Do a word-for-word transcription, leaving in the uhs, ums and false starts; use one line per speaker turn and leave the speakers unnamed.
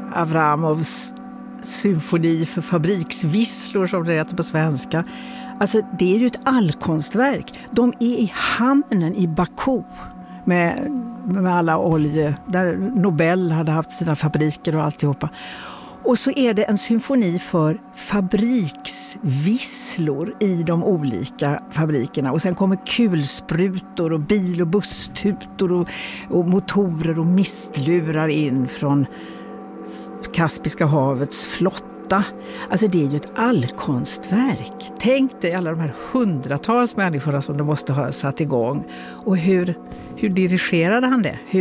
Avramovs symfoni för fabriksvisslor, som det heter på svenska. Alltså det är ju ett allkonstverk. De är i hamnen i Baku med, med alla olje, där Nobel hade haft sina fabriker och alltihopa. Och så är det en symfoni för fabriksvisslor i de olika fabrikerna. Och sen kommer kulsprutor och bil- och busstutor och, och motorer och mistlurar in från Kaspiska havets flotta. Alltså det är ju ett allkonstverk. Tänk dig alla de här hundratals människorna som de måste ha satt igång. Och hur, hur dirigerade han det? Hur